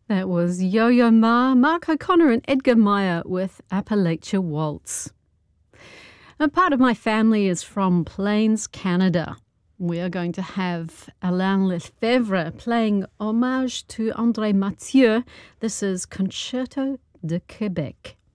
That was Yo-Yo Ma, Mark O'Connor and Edgar Meyer with Appalachia Waltz. A part of my family is from Plains, Canada. We are going to have Alain Lefebvre playing homage to André Mathieu. This is Concerto de Quebec.